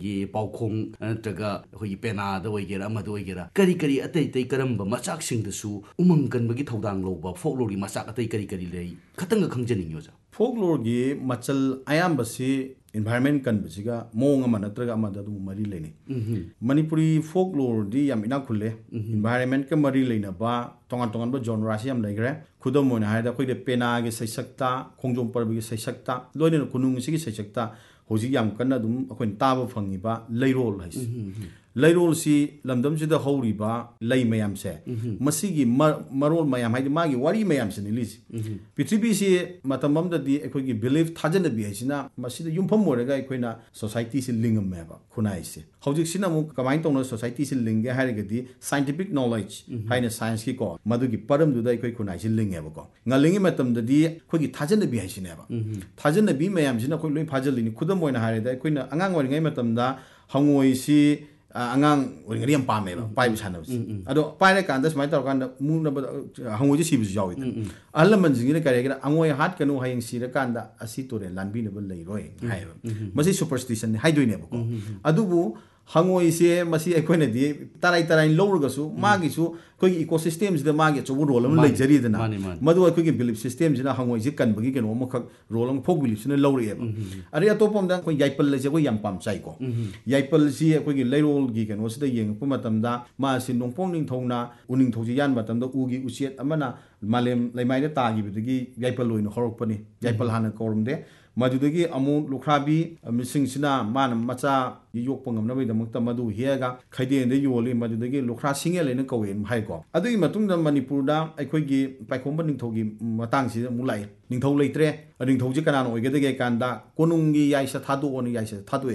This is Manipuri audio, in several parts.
ꯌꯦ ꯄꯥꯎꯈꯣꯡ ꯅꯠꯇ꯭ꯔꯒ ꯑꯩꯈꯣꯏꯒꯤ ꯄꯦꯅꯥꯗ ꯑꯣꯏꯒꯦꯔꯥ ꯑꯃꯗ ꯑꯣꯏꯒꯦꯔꯥ ꯀꯔꯤ ꯑꯇꯩ ꯀꯔꯝꯕ ꯃꯆꯥꯛꯁꯤꯡꯗꯁꯨ ꯎꯃꯪ ꯀꯟꯕꯒꯤ ꯊꯧꯗꯥꯡ ꯂꯧꯕ ꯐꯣꯛꯂꯣꯔꯒꯤ ꯃꯆꯥꯛ ꯑꯇꯩ ꯀꯔꯤ ꯂꯩ ꯈꯇꯪꯒ ꯈꯪꯖꯅꯤꯡꯉꯤ ꯑꯣꯖꯥ ꯐꯣꯛꯂꯣꯔꯒꯤ ꯃꯆꯜ ꯑꯌꯥꯝꯕꯁꯤ ꯏꯟꯚꯥꯏꯔꯟꯃꯦꯟ ꯀꯟꯕꯁꯤꯒ ꯃꯑꯣꯡ ꯑꯃ ꯅꯠꯇ꯭ꯔꯒ ꯑꯃꯗ ꯑꯗꯨꯝ ꯃꯔꯤ ꯂꯩꯅꯩ ꯃꯅꯤꯄꯨꯔꯤ ꯐꯣꯛꯂꯣꯔꯗꯤ ꯌꯥꯝ ꯏꯅꯥꯛ ꯈꯨꯜꯂꯦ ꯏꯟꯚꯥꯏꯔꯟꯃꯦꯟꯠꯀ ꯃꯔꯤ ꯂꯩꯅꯕ ꯇꯣꯉꯥꯟꯕ ꯖꯣꯟꯔꯥꯁꯤ ꯌꯥꯝ ꯂꯩꯈ꯭ꯔꯦ ꯈꯨꯗꯝ ꯑꯣꯏꯅ ꯍꯥꯏꯔꯗ ꯑꯩꯈꯣꯏꯗ ꯄꯦꯅꯥꯒꯤ ꯁꯩꯁꯛꯇ ꯈꯣꯡꯖꯣꯝ ꯄꯔꯕꯒꯤ ꯁꯩꯁꯛꯇ ꯂꯣꯏꯅꯅ ꯈꯨꯅꯨꯡꯁꯤꯒꯤ ꯁꯩꯁꯛꯇ ꯍꯧꯖꯤꯛ ꯌꯥꯝ ꯀꯟꯅ ꯑꯗꯨꯝ ꯑꯩꯈꯣꯏꯅ ꯇꯥꯕ ꯐꯪꯉꯤꯕ ꯂꯩꯔꯣꯜ ꯍꯥꯏꯁꯤ ꯂꯩꯔꯣꯜꯁꯤ ꯂꯝꯗꯝꯁꯤꯗ ꯍꯧꯔꯤꯕ ꯂꯩ ꯃꯌꯥꯝꯁꯦ ꯃꯁꯤꯒꯤ ꯃꯔꯣꯜ ꯃꯌꯥꯝ ꯍꯥꯏꯗꯤ ꯃꯥꯒꯤ ꯋꯥꯔꯤ ꯃꯌꯥꯝꯁꯤꯅꯤ ꯂꯤꯁꯤ ꯄ꯭ꯔꯤꯊꯤꯕꯤꯁꯤ ꯃꯇꯝ ꯑꯃꯗꯗꯤ ꯑꯩꯈꯣꯏꯒꯤ ꯕꯤꯂꯤꯐ ꯊꯥꯖꯅꯕꯤ ꯍꯥꯏꯁꯤꯅ ꯃꯁꯤꯗ ꯌꯨꯝꯐꯝ ꯑꯣꯏꯔꯒ ꯑꯩꯈꯣꯏꯅ ꯁꯣꯁꯥꯏꯇꯤꯁꯤ ꯂꯤꯡꯉꯝꯃꯦꯕ ꯈꯨꯟꯅꯥꯏꯁꯦ ꯍꯧꯖꯤꯛꯁꯤꯅ ꯑꯃꯨꯛ ꯀꯃꯥꯏꯅ ꯇꯧꯅ ꯁꯣꯁꯥꯏꯇꯤꯁꯤ ꯂꯤꯡꯒꯦ ꯍꯥꯏꯔꯒꯗꯤ ꯁꯥꯏꯟꯇꯤꯐꯤꯛ ꯅꯣꯂꯦꯖ ꯍꯥꯏꯅ ꯁꯥꯏꯟꯁꯀꯤꯀꯣ ꯃꯗꯨꯒꯤ ꯄꯔꯝꯗꯨꯗ ꯑꯩꯈꯣꯏ ꯈꯨꯟꯅꯥꯏꯁꯤ ꯂꯤꯡꯉꯦꯕꯀꯣ ꯉꯜꯂꯤꯉꯩ ꯃꯇꯝꯗꯗꯤ ꯑꯩꯈꯣꯏꯒꯤ ꯊꯥꯖꯅꯕꯤ ꯍꯥꯏꯁꯤꯅꯦꯕ ꯊꯥꯖꯅꯕꯤ ꯃꯌꯥꯝꯁꯤꯅ ꯑꯩꯈꯣꯏ ꯂꯣꯏ ꯐꯥꯖꯤꯜꯂꯤꯅꯤ ꯈꯨꯗꯝ ꯑꯣꯏꯅ ꯍꯥꯏꯔꯗꯤ ꯑꯩꯈꯣꯏꯅ ꯑꯉꯥꯡ ꯑꯣꯏꯔꯤꯉꯩ ꯃꯇꯝꯗ ꯍꯪꯉꯣꯏꯁꯤ ꯑꯉꯥꯡ ꯑꯣꯏꯔꯤꯉꯩꯗ ꯌꯥꯝ ꯄꯥꯝꯃꯦꯕ ꯄꯥꯏꯕ ꯁꯥꯟꯅꯕꯁꯤ ꯑꯗꯣ ꯄꯥꯏꯔꯀꯥꯟꯗ ꯁꯨꯃꯥꯏꯅ ꯇꯧꯔꯀꯥꯟꯗ ꯃꯨꯅꯕ ꯍꯪꯉꯣꯏꯁꯤ ꯁꯤꯕꯁꯨ ꯌꯥꯎꯏꯗꯅ ꯑꯍꯜ ꯂꯃꯟꯁꯤꯡꯁꯤꯅ ꯀꯔꯤ ꯍꯥꯏꯒꯦꯔꯥ ꯑꯉꯣꯏ ꯍꯥꯠꯀꯅꯨ ꯍꯌꯦꯡ ꯁꯤꯔꯀꯥꯟꯗ ꯑꯁꯤ ꯇꯨꯔꯦꯜ ꯂꯥꯟꯕꯤꯅꯕ ꯂꯩꯔꯣꯏ ꯍꯥꯏꯌꯦꯕ ꯃꯁꯤ ꯁꯨꯄꯔꯁꯇꯤꯁꯟꯅꯤ ꯍꯥꯏꯗꯣꯏꯅꯦꯕꯀꯣ ꯑꯗꯨꯕꯨ ꯍꯪꯉꯣꯏꯁꯦ ꯃꯁꯤ ꯑꯩꯈꯣꯏꯅꯗꯤ ꯇꯔꯥꯏ ꯂꯧꯔꯒꯁꯨ ꯃꯥꯒꯤꯁꯨ ꯑꯩꯈꯣꯏꯒꯤ ꯏꯀꯣꯁꯤꯁꯇꯦꯝꯁꯤꯗ ꯃꯥꯒꯤ ꯑꯆꯧꯕ ꯔꯣꯜ ꯑꯃ ꯂꯩꯖꯔꯤꯗꯅ ꯃꯗꯨ ꯑꯩꯈꯣꯏꯒꯤ ꯕꯤꯂꯤꯞ ꯁꯤꯁꯇꯦꯝꯁꯤꯅ ꯍꯪꯉꯣꯏꯁꯤ ꯀꯟꯕꯒꯤ ꯀꯩꯅꯣ ꯑꯃꯈꯛ ꯔꯣꯜ ꯑꯃ ꯐꯣꯛ ꯕꯤꯂꯤꯞꯁꯤꯅ ꯂꯧꯔꯛꯑꯦꯕ ꯑꯗꯩ ꯑꯇꯣꯞꯄ ꯑꯃꯗ ꯑꯩꯈꯣꯏ ꯌꯥꯏꯄꯜ ꯍꯥꯏꯁꯦ ꯑꯩꯈꯣꯏ ꯌꯥꯝ ꯄꯥꯝꯆꯥꯏꯀꯣ ꯌꯥꯏꯄꯜꯁꯤ ꯑꯩꯈꯣꯏꯒꯤ ꯂꯩꯔꯣꯜꯒꯤ ꯀꯩꯅꯣꯁꯤꯗ ꯌꯦꯡꯉꯛꯄ ꯃꯇꯝꯗ ꯃꯥꯁꯤ ꯅꯣꯡꯄꯣꯛ ꯅꯤꯡꯊꯧꯅ ꯎꯅꯤꯡꯊꯧꯁꯤ ꯌꯥꯟꯕ ꯃꯇꯝꯗ ꯎꯒꯤ ꯎꯆꯦꯠ ꯑꯃꯅ ꯃꯥꯂꯦꯝ ꯂꯩꯃꯥꯏꯗ ꯇꯥꯈꯤꯕꯗꯒꯤ ꯌꯥꯏꯄꯜ ꯑꯣꯏꯅ ꯍꯧꯔꯛꯄꯅꯤ ꯌꯥꯏꯄꯜ ꯍꯥꯟꯅ ꯀꯧꯔꯝꯗꯦ ꯃꯗꯨꯗꯒꯤ ꯑꯃꯨꯛ ꯂꯨꯈ꯭ꯔꯥꯕꯤ ꯃꯤꯁꯤꯡꯁꯤꯅ ꯃꯥꯅ ꯃꯆꯥ ꯌꯣꯛꯄ ꯉꯝꯅꯕꯒꯤꯗꯃꯛꯇ ꯃꯗꯨ ꯍꯦꯛꯑꯒ ꯈꯩꯗꯦꯟꯗ ꯌꯣꯜꯂꯤ ꯃꯗꯨꯗꯒꯤ ꯂꯨꯈ꯭ꯔꯥ ꯁꯤꯡꯉꯦꯜ ꯍꯥꯏꯅ ꯀꯧꯋꯦ ꯍꯥꯏꯀꯣ ꯑꯗꯨꯒꯤ ꯃꯇꯨꯡꯗ ꯃꯅꯤꯄꯨꯔꯗ ꯑꯩꯈꯣꯏꯒꯤ ꯄꯥꯏꯈꯣꯝꯕ ꯅꯤꯡꯊꯧꯒꯤ ꯃꯇꯥꯡꯁꯤꯗ ꯑꯃꯨꯛ ꯂꯥꯛꯏ ꯅꯤꯡꯊꯧ ꯂꯩꯇ꯭ꯔꯦ ꯅꯤꯡꯊꯧꯁꯤ ꯀꯅꯥꯅ ꯑꯣꯏꯒꯗꯒꯦ ꯀꯥꯟꯗ ꯀꯣꯅꯨꯡꯒꯤ ꯌꯥꯏꯁ ꯊꯥꯗꯣꯛꯑꯣꯅ ꯌꯥꯏꯁ ꯊꯥꯗꯣꯛꯑꯦ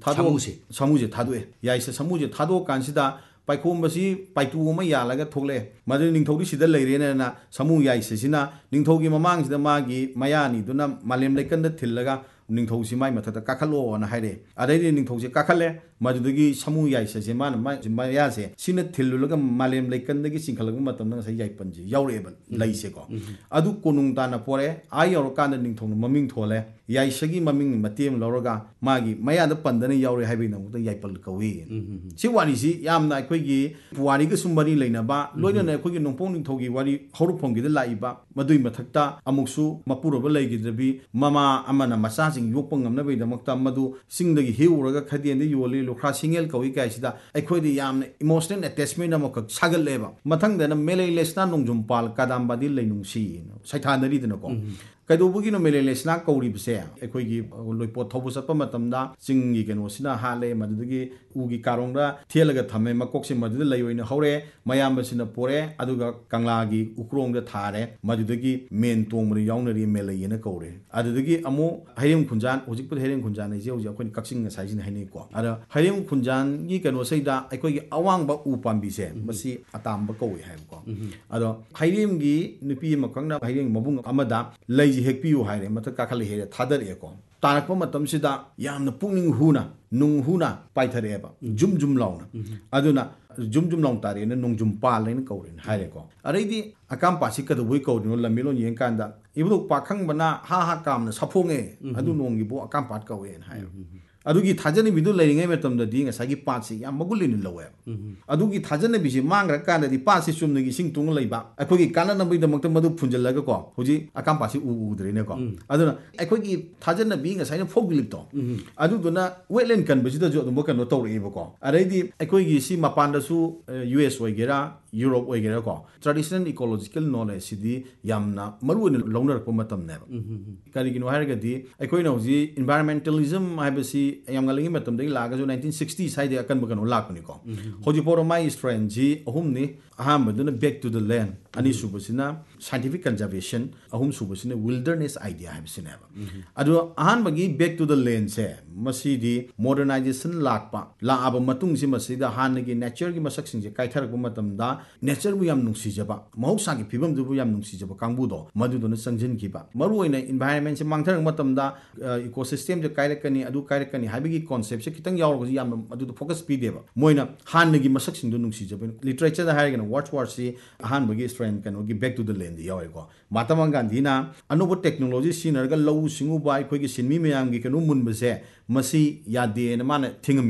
ꯁꯥꯃꯨꯁꯦ ꯊꯥꯗꯣꯛꯑꯦ ꯌꯥꯏꯁ ꯁꯥꯃꯨꯁꯦ ꯊꯥꯗꯣꯛꯑꯀꯥꯟꯁꯤꯗ ꯄꯥꯏꯈꯣꯝꯕꯁꯤ ꯄꯥꯏꯇꯨ ꯑꯃ ꯌꯥꯜꯂꯒ ꯊꯣꯛꯂꯛꯑꯦ ꯃꯗꯨ ꯅꯤꯡꯊꯧꯗꯤ ꯁꯤꯗ ꯂꯩꯔꯦꯅ ꯁꯥꯃꯨ ꯌꯥꯏꯁꯁꯤꯅ ꯅꯤꯡꯊꯧꯒꯤ ꯃꯃꯥꯡꯁꯤꯗ ꯃꯥꯒꯤ ꯃꯌꯥꯅꯤꯗꯨꯅ ꯃꯥꯂꯦꯝ ꯂꯩꯀꯟꯗ ꯊꯤꯜꯂꯒ ꯅꯤꯡꯊꯧꯁꯤ ꯃꯥꯏ ꯃꯊꯛꯇ ꯀꯥꯈꯠꯂꯛꯑꯣꯅ ꯍꯥꯏꯔꯛꯑꯦ ꯑꯗꯩꯗꯤ ꯅꯤꯡꯊꯧꯁꯦ ꯀꯥꯈꯠꯂꯦ ꯃꯗꯨꯗꯒꯤ ꯁꯥꯃꯨ ꯌꯥꯏꯁꯁꯦ ꯃꯥꯅ ꯃꯌꯥꯁꯦ ꯁꯤꯅ ꯊꯤꯜꯂꯨꯔꯒ ꯃꯥꯂꯦꯝ ꯂꯩꯀꯟꯗꯒꯤ ꯆꯤꯡꯈꯠꯂꯛꯄ ꯃꯇꯝꯗ ꯉꯁꯥꯏ ꯌꯥꯏꯄꯟꯁꯦ ꯌꯥꯎꯔꯛꯑꯦꯕ ꯂꯩꯁꯦꯀꯣ ꯑꯗꯨ ꯀꯣꯅꯨꯡ ꯇꯥꯟꯅ ꯄꯣꯔꯛꯑꯦ ꯌꯧꯔꯀꯥꯟꯗ ꯅꯤꯡꯊꯧꯅ ꯃꯃꯤꯡ ꯊꯣꯜꯂꯦ ꯌꯥꯏꯁꯒꯤ ꯃꯃꯤꯡ ꯃꯇꯦꯡ ꯂꯧꯔꯒ ꯃꯥꯒꯤ ꯃꯌꯥꯗ ꯄꯟꯗꯅ ꯌꯥꯎꯔꯦ ꯍꯥꯏꯕꯒꯤꯗꯃꯛꯇ ꯌꯥꯏꯄꯜ ꯀꯧꯏ ꯁꯤ ꯋꯥꯔꯤꯁꯤ ꯌꯥꯝꯅ ꯑꯩꯈꯣꯏꯒꯤ ꯄꯨꯋꯥꯔꯤꯒꯁꯨ ꯃꯔꯤ ꯂꯩꯅꯕ ꯂꯣꯏꯅꯅ ꯑꯩꯈꯣꯏꯒꯤ ꯅꯣꯡꯄꯣꯛ ꯅꯤꯡꯊꯧꯒꯤ ꯋꯥꯔꯤ ꯍꯧꯔꯛꯐꯝꯒꯤꯗ ꯂꯥꯛꯏꯕ ꯃꯗꯨꯒꯤ ꯃꯊꯛꯇ ꯑꯃꯨꯛꯁꯨ ꯃꯄꯨꯔꯣꯏꯕ ꯂꯩꯈꯤꯗ꯭ꯔꯕꯤ ꯃꯃꯥ ꯑꯃꯅ ꯃꯆꯥꯁꯤꯡ ꯌꯣꯛꯄ ꯉꯝꯅꯕꯒꯤꯗꯃꯛꯇ ꯃꯗꯨ ꯆꯤꯡꯗꯒꯤ ꯍꯦꯛꯎꯔꯒ ꯈꯩꯗꯦꯟꯗ ꯌꯣꯜꯂꯤ ꯂꯨꯈ꯭ꯔꯥ ꯁꯤꯡꯉꯦꯜ ꯀꯧꯏ ꯀꯥꯏꯁꯤꯗ ꯑꯩꯈꯣꯏꯗ ꯌꯥꯝꯅ ꯏꯃꯣꯁꯅꯦꯜ ꯑꯦꯇꯦꯆꯃꯦꯟ ꯑꯃꯈꯛ ꯁꯥꯒꯠꯂꯦꯕ ꯃꯊꯪꯗꯅ ꯃꯦꯂꯩꯂꯦꯁꯅꯥ ꯅꯣꯡꯖꯨꯝꯄꯥꯜ ꯀꯗꯥꯝꯕꯥꯗꯤ ꯂꯩꯅꯨꯡꯁꯤ ꯁꯩꯊꯥꯅꯔꯤꯗꯅꯀꯣ ꯀꯩꯗꯧꯕꯒꯤꯅꯣ ꯃꯦꯂꯩꯂꯦꯁꯅꯥ ꯀꯧꯔꯤꯕꯁꯦ ꯑꯩꯈꯣꯏꯒꯤ ꯂꯣꯏꯄꯣꯠ ꯊꯧꯕ ꯆꯠꯄ ꯃꯇꯝꯗ ꯆꯤꯡꯒꯤ ꯀꯩꯅꯣꯁꯤꯅ ꯍꯥꯠꯂꯦ ꯃꯗꯨꯗꯒꯤ ꯎꯒꯤ ꯀꯥꯔꯣꯡꯗ ꯊꯦꯠꯂꯒ ꯊꯝꯃꯦ ꯃꯀꯣꯛꯁꯦ ꯃꯗꯨꯗ ꯂꯩ ꯑꯣꯏꯅ ꯍꯧꯔꯦ ꯃꯌꯥꯝꯕꯁꯤꯅ ꯄꯣꯔꯦ ꯑꯗꯨꯒ ꯀꯪꯂꯥꯒꯤ ꯎꯀ꯭ꯔꯣꯡꯗ ꯊꯥꯔꯦ ꯃꯗꯨꯗꯒꯤ ꯃꯦꯟ ꯇꯣꯡꯕꯗ ꯌꯥꯎꯅꯔꯤ ꯃꯦꯂꯩꯑꯅ ꯀꯧꯔꯦ ꯑꯗꯨꯗꯒꯤ ꯑꯃꯨꯛ ꯍꯩꯔꯦꯝ ꯈꯨꯟꯖꯥꯟ ꯍꯧꯖꯤꯛꯄꯨꯗꯤ ꯍꯩꯔꯦꯝ ꯈꯨꯟꯖꯥꯟ ꯍꯥꯏꯁꯦ ꯍꯧꯖꯤꯛ ꯑꯩꯈꯣꯏꯅ ꯀꯛꯆꯤꯡ ꯉꯁꯥꯏꯁꯤꯅ ꯍꯥꯏꯅꯩꯀꯣ ꯑꯗ ꯍꯩꯔꯦꯝ ꯈꯨꯟꯖꯥꯟꯒꯤ ꯀꯩꯅꯣꯁꯤꯗ ꯑꯩꯈꯣꯏꯒꯤ ꯑꯋꯥꯡꯕ ꯎ ꯄꯥꯝꯕꯤꯁꯦ ꯃꯁꯤ ꯑꯇꯥꯝꯕ ꯀꯧꯋꯦ ꯍꯥꯏꯕꯀꯣ ꯑꯗꯣ ꯍꯩꯔꯦꯝꯒꯤ ꯅꯨꯄꯤ ꯑꯃꯈꯛꯅ ꯍꯩꯔꯦꯝ ꯃꯕꯨꯡ ꯑꯃꯗ ꯂꯩꯁꯤ ꯍꯦꯛꯄꯤꯌꯨ ꯍꯥꯏꯔꯦ ꯃꯊꯛ ꯀꯥꯈꯠꯂ ꯍꯦꯛꯑꯦ ꯊꯥꯗꯔꯛꯑꯦꯀꯣ ꯇꯥꯔꯛꯄ ꯃꯇꯝꯁꯤꯗ ꯌꯥꯝꯅ ꯄꯨꯛꯅꯤꯡ ꯍꯨꯅ ꯅꯨꯡ ꯍꯨꯅ ꯄꯥꯏꯊꯔꯛꯑꯦꯕ ꯖꯨꯝ ꯖꯨꯝ ꯂꯥꯎꯅ ꯑꯗꯨꯅ ꯖꯨꯝ ꯖꯨꯝ ꯂꯥꯎꯅ ꯇꯥꯔꯛꯑꯦꯅ ꯅꯣꯡꯖꯨꯝ ꯄꯥꯜ ꯍꯥꯏꯅ ꯀꯧꯔꯦꯅ ꯍꯥꯏꯔꯦꯀꯣ ꯑꯗꯩꯗꯤ ꯑꯀꯥꯝꯄꯥꯠꯁꯤ ꯀꯩꯗꯧꯕꯩ ꯀꯧꯔꯤꯅꯣ ꯂꯝꯃꯤꯂꯣꯟ ꯌꯦꯡꯀꯥꯟꯗ ꯏꯕꯨꯙꯧ ꯄꯥꯈꯪꯕꯅ ꯍꯥ ꯀꯥꯝꯅ ꯁꯥꯐꯣꯡꯉꯦ ꯑꯗꯨ ꯅꯣꯡꯒꯤꯕꯨ ꯑꯀꯥꯝꯄꯥꯠ ꯀꯧꯋꯦꯅ ꯍꯥꯏꯌꯦꯕ ꯑꯗꯨꯒꯤ ꯊꯥꯖꯅꯕꯤꯗꯨ ꯂꯩꯔꯤꯉꯩ ꯃꯇꯝꯗꯗꯤ ꯉꯁꯥꯏꯒꯤ ꯄꯥꯠꯁꯤ ꯌꯥꯝ ꯃꯒꯨꯟ ꯂꯩꯅ ꯂꯧꯋꯦꯕ ꯑꯗꯨꯒꯤ ꯊꯥꯖꯅꯕꯤꯁꯤ ꯃꯥꯡꯈ꯭ꯔꯀꯥꯟꯗꯗꯤ ꯄꯥꯠꯁꯤ ꯆꯨꯝꯅꯒꯤ ꯏꯁꯤꯡ ꯇꯨꯡꯉ ꯂꯩꯕ ꯑꯩꯈꯣꯏꯒꯤ ꯀꯥꯟꯅꯅꯕꯒꯤꯗꯃꯛꯇ ꯃꯗꯨ ꯐꯨꯟꯖꯜꯂꯒꯀꯣ ꯍꯧꯖꯤꯛ ꯑꯀꯥꯝꯄꯥꯠꯁꯤ ꯎꯗ꯭ꯔꯦꯅꯦꯀோ ꯑꯗꯨꯅ ꯑꯩꯈꯣꯏꯒꯤ ꯊꯥꯖꯅꯕꯤ ꯉꯁꯥꯏꯅ ꯐꯣꯛ ꯕꯤꯂꯤꯞꯇꯣ ꯑꯗꯨꯗꯨꯅ ꯋꯦꯠꯂꯦꯟ ꯀꯟꯕꯁꯤꯗꯁꯨ ꯑꯗꯨꯝꯕ ꯀꯩꯅꯣ ꯇꯧꯔꯛꯑꯦꯕꯀꯣ ꯑꯗꯩꯗꯤ ꯑꯩꯈꯣꯏꯒꯤ ꯁꯤ ꯃꯄꯥꯟꯗꯁꯨ US ꯑꯣꯏꯒꯦꯔꯥ ꯌꯨꯔꯣꯞ ꯑꯣꯏꯒꯦꯔꯥꯀꯣ ꯇ꯭ꯔꯦꯗꯤꯁꯅꯦꯜ ꯏꯀꯣꯂꯣꯖꯤꯀꯦꯜ ꯅꯣꯂꯦꯖꯁꯤꯗꯤ ꯌꯥꯝꯅ ꯃꯔꯨꯑꯣꯏꯅ ꯂꯧꯅꯔꯛꯄ ꯃꯇꯝꯅꯦꯕ ꯀꯔꯤꯒꯤꯅꯣ ꯍꯥꯏꯔꯒꯗꯤ ꯑꯩꯈꯣꯏꯅ ꯍꯧꯖꯤꯛ ꯏꯟꯚꯥꯏꯔꯟꯃꯦꯟꯇꯦꯂꯤꯖꯝ ꯍꯥꯏꯕꯁꯤ ꯌꯥꯝ ꯉꯜꯂꯤꯉꯩ ꯃꯇꯝꯗꯒꯤ ꯂꯥꯛꯑꯒꯁꯨ 1960 ꯁ꯭ꯋꯥꯏꯗꯒꯤ ꯑꯀꯟꯕ ꯀꯩꯅꯣ ꯂꯥꯛꯄꯅꯤꯀꯣ ꯍꯧꯖꯤꯛꯐꯥꯎꯗ ꯃꯥꯒꯤ ꯁ꯭ꯇ꯭ꯔꯦꯟꯁꯤ ꯑꯍꯨꯝꯅꯤ ꯑꯍꯥꯟꯕꯗꯨꯅ ꯕꯦꯛ ꯇꯨ ꯗ ꯂꯦꯟ ꯑꯅꯤꯁꯨꯕꯁꯤꯅ ꯁꯥꯏꯟꯇꯤꯐꯤꯛ ꯀꯟꯖꯔቬꯁꯟ ꯑꯍꯨꯝꯁꯨꯕꯁꯤꯅ ꯋꯤꯜꯗꯔꯅꯦꯁ ꯑꯥꯏꯗꯤꯌꯥ ꯍꯥꯏꯕꯁꯤꯅꯦꯕ ꯑꯗꯣ ꯑꯍꯥꯟꯕꯒꯤ ꯕꯦꯛ ꯇꯨ ꯗ ꯂꯦꯟꯁꯦ ꯃꯁꯤꯗꯤ ꯃꯣꯗꯔꯅꯥꯏꯖꯦꯁꯟ ꯂꯥꯛꯑꯕ ꯃꯇꯨꯡꯁꯤ ꯃꯁꯤꯗ ꯍꯥꯟꯅꯒꯤ ꯅꯦꯆꯔꯒꯤ ꯃꯁꯛꯁꯤꯡꯁꯦ ꯀꯥꯏꯊꯔꯛꯄ ꯃꯇꯝꯗ ꯅꯦꯆꯔꯕꯨ ꯌꯥꯝ ꯅꯨꯡꯁꯤꯖꯕ ꯃꯍꯧꯁꯥꯒꯤ ꯐꯤꯕꯝꯗꯨꯕꯨ ꯌꯥꯝ ꯅꯨꯡꯁꯤꯖꯕ ꯀꯥꯡꯕꯨꯗꯣ ꯃꯗꯨꯗꯨꯅ ꯆꯪꯁꯤꯟꯈꯤꯕ ꯃꯔꯨꯑꯣꯏꯅ ꯏꯟꯚꯥꯏꯔꯟꯃꯦꯟꯁꯦ ꯃꯥꯡꯊꯔꯛꯄ ꯃꯇꯝꯗ ꯏꯀꯣꯁꯤꯁꯇꯦꯝꯁꯦ ꯀꯥꯏꯔꯛꯀꯅꯤ ꯑꯗꯨ ꯀꯥꯏꯔꯛꯀꯅꯤ ꯍꯥꯏꯕꯒꯤ ꯀꯣꯟꯁꯦꯞꯁꯦ ꯈꯤꯇꯪ ꯌꯥꯎꯔꯒꯁꯨ ꯌꯥꯝꯅ ꯑꯗꯨꯗ ꯐꯣꯀꯁ ꯄꯤꯗꯦꯕ ꯃꯣꯏꯅ ꯍꯥꯟꯅꯒꯤ ꯃꯁꯛꯁꯤꯡꯗꯨ ꯅꯨꯡꯁꯤꯖꯕ ꯂꯤꯇꯔꯦꯆꯔꯗ ꯍꯥꯏꯔꯒꯅ ꯋꯥꯔꯗꯁꯤ ꯑꯍꯥꯟꯕꯒꯤ ꯁ꯭ꯇ꯭ꯔꯦꯟ ꯀꯩꯅꯣꯒꯤ ꯕꯦꯛ ꯇꯨ ꯗ ꯂꯦꯟꯗ ꯌꯥꯎꯋꯦꯀꯣ ꯃꯍꯥꯇꯃꯥ ꯒꯥꯟꯙꯤꯅ ꯑꯅꯧꯕ ꯇꯦꯛꯅꯣꯂꯣꯖꯤ ꯁꯤꯖꯤꯟꯅꯔꯒ ꯂꯧꯎ ꯁꯤꯡꯎꯕ ꯑꯩꯈꯣꯏꯒꯤ ꯁꯤꯟꯃꯤ ꯃꯌꯥꯝꯒꯤ ꯀꯩꯅꯣ ꯃꯨꯟꯕꯁꯦ ꯃꯁꯤ ꯌꯥꯗꯦꯅ ꯃꯥꯅ ꯊꯤꯡꯉꯝꯃꯤ